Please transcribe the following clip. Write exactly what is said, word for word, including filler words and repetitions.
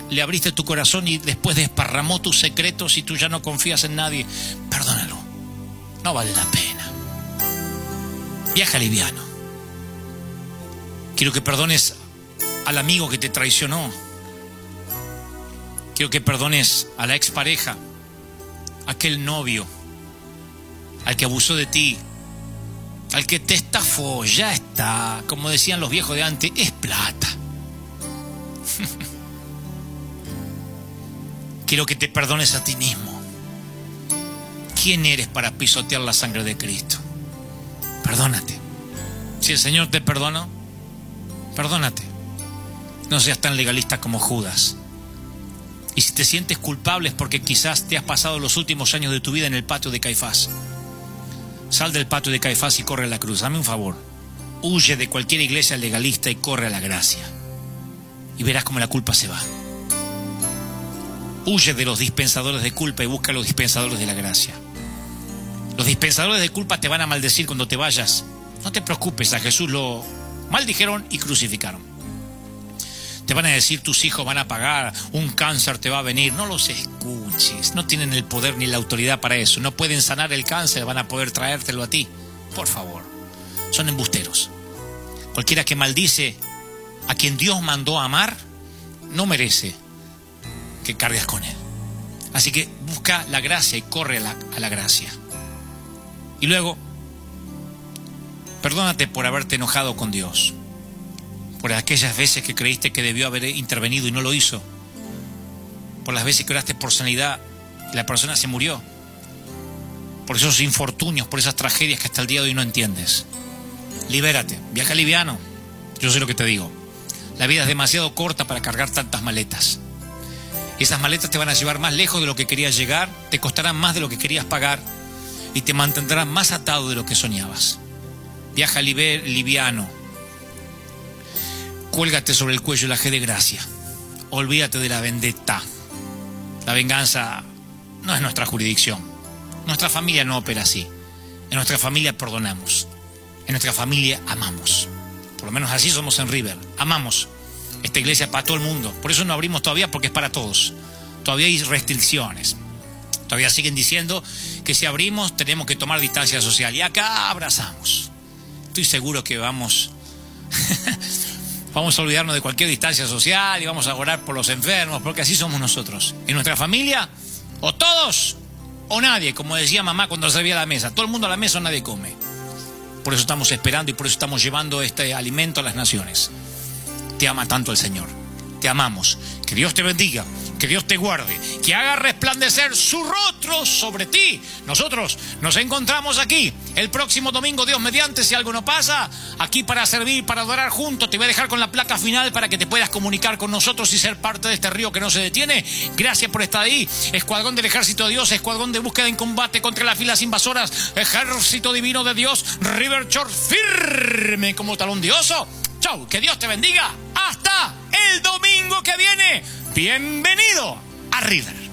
le abriste tu corazón y después desparramó tus secretos y tú ya no confías en nadie, perdónalo. No vale la pena. Viaja liviano. Quiero que perdones al amigo que te traicionó. Quiero que perdones a la expareja, a aquel novio, al que abusó de ti, al que te estafó. Ya está, como decían los viejos de antes, es plata. Quiero que te perdones a ti mismo. ¿Quién eres para pisotear la sangre de Cristo? Perdónate. Si el Señor te perdonó, perdónate. No seas tan legalista como Judas. Y si te sientes culpable es porque quizás te has pasado los últimos años de tu vida en el patio de Caifás. Sal del patio de Caifás y corre a la cruz. Dame un favor. Huye de cualquier iglesia legalista y corre a la gracia. Y verás cómo la culpa se va. Huye de los dispensadores de culpa y busca a los dispensadores de la gracia. Los dispensadores de culpa te van a maldecir cuando te vayas. No te preocupes, a Jesús lo maldijeron y crucificaron. Te van a decir, tus hijos van a pagar, un cáncer te va a venir. No los escuches, no tienen el poder ni la autoridad para eso. No pueden sanar el cáncer, van a poder traértelo a ti. Por favor, son embusteros. Cualquiera que maldice a quien Dios mandó a amar, no merece que cargues con él. Así que busca la gracia y corre a la, a la gracia. Y luego, perdónate por haberte enojado con Dios, por aquellas veces que creíste que debió haber intervenido y no lo hizo, por las veces que oraste por sanidad y la persona se murió, por esos infortunios, por esas tragedias que hasta el día de hoy no entiendes. Libérate, viaja liviano. Yo sé lo que te digo. La vida es demasiado corta para cargar tantas maletas. Esas maletas te van a llevar más lejos de lo que querías llegar, te costarán más de lo que querías pagar y te mantendrán más atado de lo que soñabas. Viaja liviano. Cuélgate sobre el cuello la G de gracia. Olvídate de la vendetta. La venganza no es nuestra jurisdicción. Nuestra familia no opera así. En nuestra familia perdonamos. En nuestra familia amamos. Por lo menos así somos en River. Amamos. Esta iglesia es para todo el mundo. Por eso no abrimos todavía, porque es para todos. Todavía hay restricciones. Todavía siguen diciendo que si abrimos tenemos que tomar distancia social. Y acá abrazamos. Estoy seguro que vamos... vamos a olvidarnos de cualquier distancia social y vamos a orar por los enfermos, porque así somos nosotros. En nuestra familia, o todos o nadie, como decía mamá cuando servía a la mesa. Todo el mundo a la mesa o nadie come. Por eso estamos esperando y por eso estamos llevando este alimento a las naciones. Te ama tanto el Señor. Te amamos. Que Dios te bendiga. Que Dios te guarde. Que haga resplandecer su rostro sobre ti. Nosotros nos encontramos aquí el próximo domingo, Dios mediante, si algo no pasa, aquí para servir, para adorar juntos. Te voy a dejar con la placa final para que te puedas comunicar con nosotros y ser parte de este río que no se detiene. Gracias por estar ahí. Escuadrón del Ejército de Dios, escuadrón de búsqueda en combate contra las filas invasoras. Ejército divino de Dios, River Church firme como talón de oso. Chau, que Dios te bendiga. Hasta el domingo que viene. Bienvenido a River.